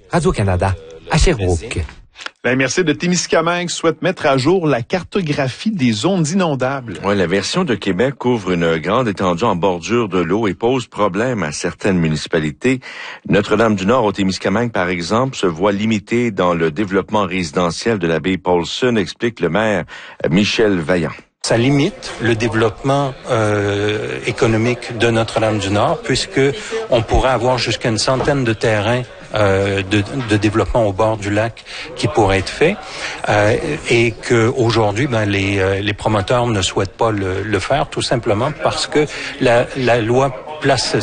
Radio-Canada, à Sherbrooke. La MRC de Témiscamingue souhaite mettre à jour la cartographie des zones inondables. Oui, la version de Québec couvre une grande étendue en bordure de l'eau et pose problème à certaines municipalités. Notre-Dame-du-Nord au Témiscamingue, par exemple, se voit limitée dans le développement résidentiel de la baie Paulson, explique le maire Michel Vaillant. Ça limite le développement économique de Notre-Dame-du-Nord, puisque on pourrait avoir jusqu'à une centaine de terrains de développement au bord du lac qui pourraient être faits, et que aujourd'hui, les promoteurs ne souhaitent pas le faire, tout simplement parce que la loi place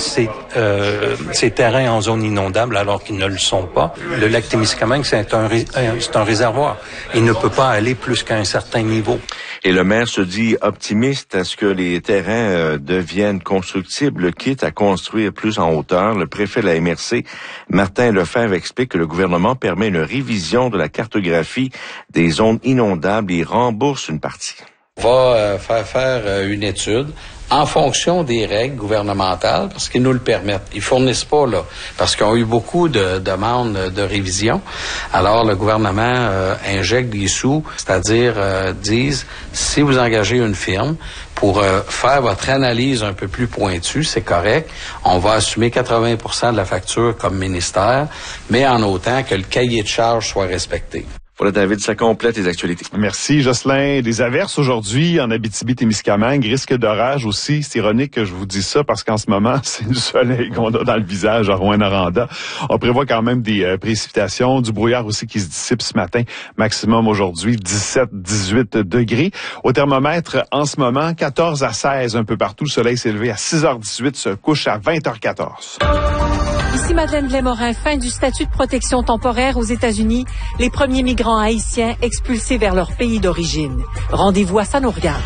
ces terrains en zone inondable alors qu'ils ne le sont pas. Le lac Témiscamingue, c'est un réservoir. Il ne peut pas aller plus qu'à un certain niveau. Et le maire se dit optimiste à ce que les terrains deviennent constructibles, quitte à construire plus en hauteur. Le préfet de la MRC, Martin Lefebvre, explique que le gouvernement permet une révision de la cartographie des zones inondables et rembourse une partie. On va faire une étude en fonction des règles gouvernementales, parce qu'ils nous le permettent. Ils fournissent pas, là, parce qu'ils ont eu beaucoup de demandes de révision. Alors, le gouvernement injecte des sous, c'est-à-dire disent, si vous engagez une firme pour faire votre analyse un peu plus pointue, c'est correct. On va assumer 80% de la facture comme ministère, mais en autant que le cahier de charges soit respecté. Voilà, David, ça complète les actualités. Merci, Jocelyn. Des averses aujourd'hui en Abitibi-Témiscamingue, risque d'orage aussi. C'est ironique que je vous dise ça parce qu'en ce moment, c'est du soleil qu'on a dans le visage à Rouyn-Noranda. On prévoit quand même des précipitations, du brouillard aussi qui se dissipe ce matin. Maximum aujourd'hui, 17-18 degrés. Au thermomètre, en ce moment, 14 à 16 un peu partout. Le soleil s'est levé à 6h18, se couche à 20h14. Ici Madeleine Blais-Morin, fin du statut de protection temporaire aux États-Unis. Les premiers migrants haïtiens expulsés vers leur pays d'origine. Rendez-vous à Ça nous regarde.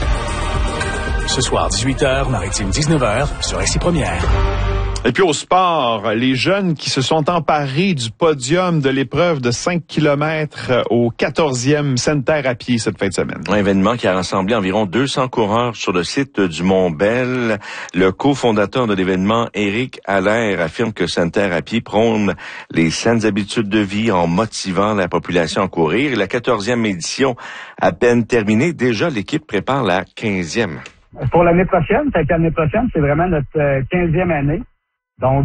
Ce soir, 18h, Maritime 19h, sur RCI Première. Et puis au sport, les jeunes qui se sont emparés du podium de l'épreuve de 5 km au 14e Sainte-Terre à pied cette fin de semaine. Un événement qui a rassemblé environ 200 coureurs sur le site du Mont-Bel. Le cofondateur de l'événement, Éric Allaire, affirme que Sainte-Terre à pied prône les saines habitudes de vie en motivant la population à courir. Et la 14e édition à peine terminée, déjà l'équipe prépare la 15e. Pour l'année prochaine, c'est vraiment notre 15e année. Donc,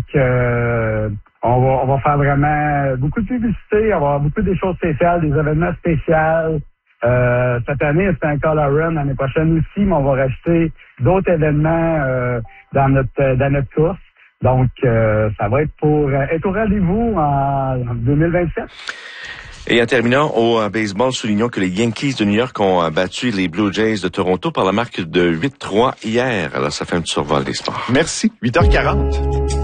on va faire vraiment beaucoup de publicité, on va avoir beaucoup de choses spéciales, des événements spéciaux. Cette année, c'est un call à run. L'année prochaine aussi, mais on va rajouter d'autres événements dans notre course. Donc, ça va être pour être au rendez-vous en 2027. Et en terminant au baseball, soulignons que les Yankees de New York ont battu les Blue Jays de Toronto par la marque de 8-3 hier. Alors, ça fait un petit survol des sports. Merci. 8h40.